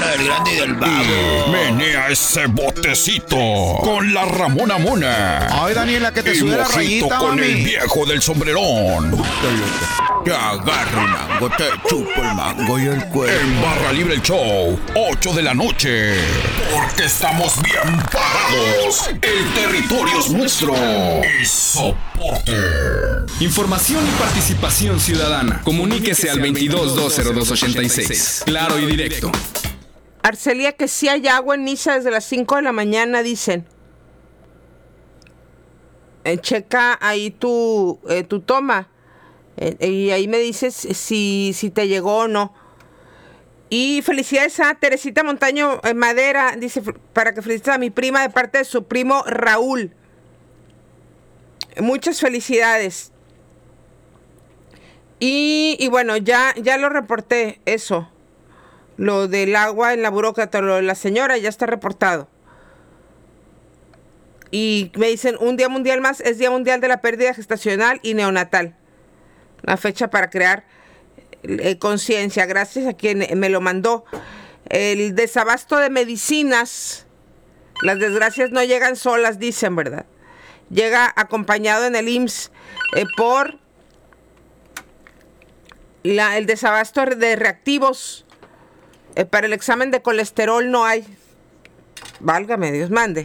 del grande y del vago. Menea ese botecito con la Ramona Mona. Ay, Daniela, que te Y sube la mojito rayita, con mami. el viejo del sombrerón. Te agarro el mango, te chupo el mango y el cuero. En Barra Libre el Show, 8 de la noche. Porque estamos bien pagados. El territorio es nuestro. Y soporte. Información y participación ciudadana. Comuníquese al 22-202-86. Claro y directo. Arcelia, que sí hay agua en Niza desde las 5 de la mañana, dicen. Checa ahí tu toma. Y ahí me dices si te llegó o no. Y felicidades a Teresita Montaño Madera, dice, para que felicites a mi prima de parte de su primo Raúl. Muchas felicidades. Y bueno, ya lo reporté, eso. Lo del agua en la burócrata, lo de la señora, ya está reportado. Y me dicen, un día mundial más, es Día Mundial de la Pérdida Gestacional y Neonatal. Una fecha para crear conciencia. Gracias a quien me lo mandó. El desabasto de medicinas, las desgracias no llegan solas, dicen, ¿verdad? Llega acompañado en el IMSS por el desabasto de reactivos. Para el examen de colesterol no hay. Válgame Dios, mande.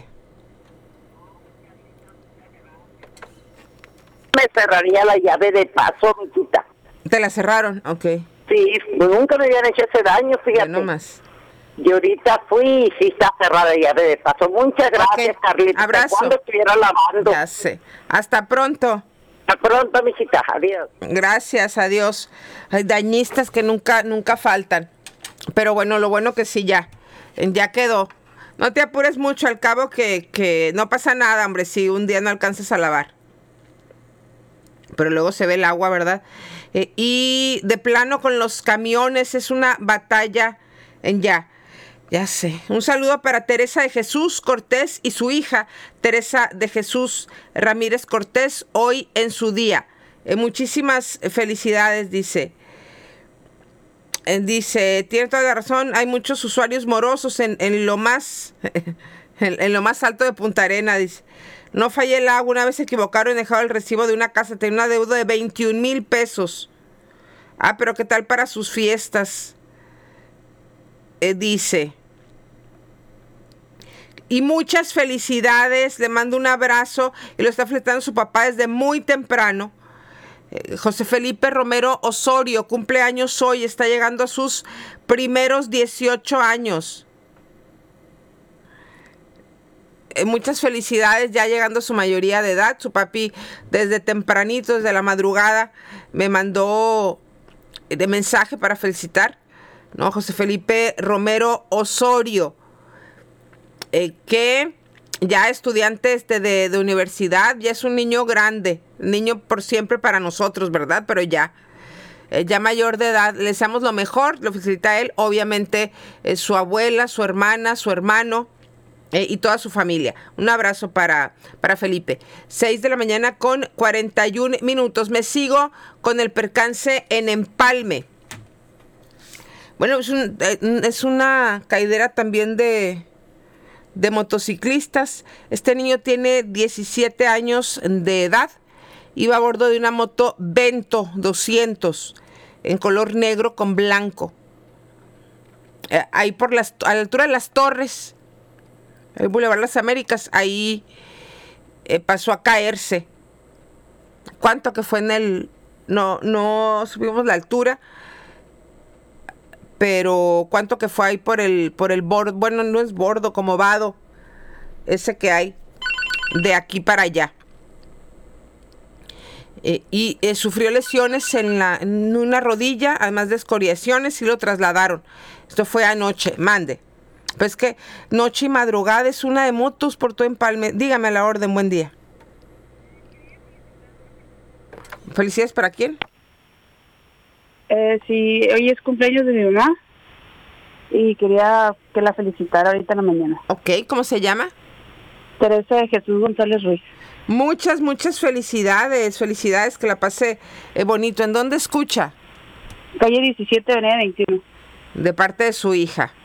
Me cerraría la llave de paso, mijita. ¿Te la cerraron? Ok. Sí, nunca me habían hecho ese daño, fíjate. No más. Y ahorita fui y sí está cerrada la llave de paso. Muchas gracias, Ok, Carlita. abrazo. Cuando estuviera lavando. Ya sé. Hasta pronto. Hasta pronto, mijita. Adiós. Gracias, adiós. Hay dañistas que nunca faltan. Pero bueno, lo bueno que sí ya quedó. No te apures mucho, al cabo que no pasa nada, hombre, si un día no alcanzas a lavar. Pero luego se ve el agua, ¿verdad? Y de plano con los camiones es una batalla en ya sé. Un saludo para Teresa de Jesús Cortés y su hija, Teresa de Jesús Ramírez Cortés, hoy en su día. Muchísimas felicidades, dice. Dice, tiene toda la razón, hay muchos usuarios morosos en lo más en lo más alto de Punta Arena, dice. No fallé el agua, una vez se equivocaron y dejaron el recibo de una casa, tenía una deuda de 21,000 pesos. Ah, pero ¿qué tal para sus fiestas? Dice. Y muchas felicidades, le mando un abrazo y lo está fletando su papá desde muy temprano. José Felipe Romero Osorio, cumpleaños hoy, está llegando a sus primeros 18 años. Muchas felicidades, ya llegando a su mayoría de edad. Su papi desde tempranito, desde la madrugada, me mandó de mensaje para felicitar, ¿no? José Felipe Romero Osorio, que ya estudiante de universidad, ya es un niño grande, niño por siempre para nosotros, ¿verdad? Pero ya mayor de edad, le deseamos lo mejor, lo felicita a él, obviamente su abuela, su hermana, su hermano, y toda su familia. Un abrazo para Felipe. 6 de la mañana con 41 minutos. Me sigo con el percance en Empalme. Bueno, es una caidera también de motociclistas. Este niño tiene 17 años de edad. Iba a bordo de una moto Vento 200 en color negro con blanco. Ahí a la altura de las Torres, el Boulevard Las Américas, ahí pasó a caerse. ¿Cuánto que fue en el...? No subimos la altura, pero ¿cuánto que fue ahí por el bordo? Bueno, no es bordo, como vado, ese que hay de aquí para allá. Y sufrió lesiones en una rodilla, además de escoriaciones, y lo trasladaron. Esto fue anoche, mande. Pues que noche y madrugada es una de motos por todo Empalme. Dígame a la orden, buen día. ¿Felicidades para quién? Sí, hoy es cumpleaños de mi mamá y quería que la felicitara ahorita en la mañana. Ok, ¿cómo se llama? Teresa de Jesús González Ruiz. Muchas felicidades, que la pase bonito. ¿En dónde escucha? Calle 17, avenida 21. De parte de su hija.